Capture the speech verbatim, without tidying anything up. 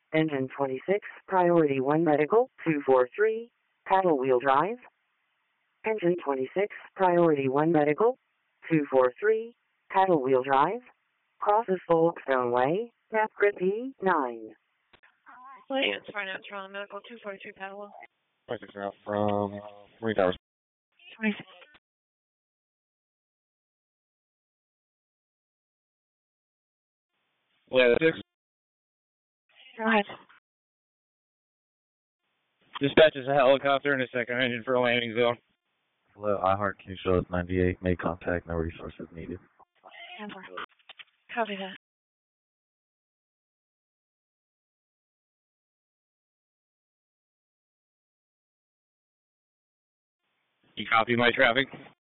Engine twenty-six, Priority one Medical, two four three, paddle wheel drive. Engine twenty-six, Priority one Medical, two four three, paddle wheel drive. Crosses Folkestone Way, Nap Grid P nine. It's fine out, Toronto Medical, two forty-three paddle wheel. twenty-six now from Marine Towers. twenty-six. Yeah, six. Go ahead. Dispatches a helicopter and a second engine for a landing zone. Hello, iHeart King Charlotte ninety-eight. Make contact, no resources needed. Amber. Copy that. You copy my traffic?